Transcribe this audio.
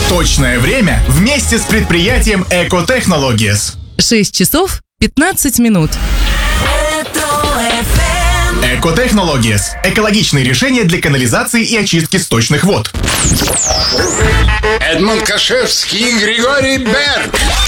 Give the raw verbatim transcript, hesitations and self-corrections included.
Точное время вместе с предприятием Эко Технологиес. шесть часов пятнадцать минут. Эко Технологиес. Экологичные решения для канализации и очистки сточных вод. Эдмунд Кашевский и Григорий Берг.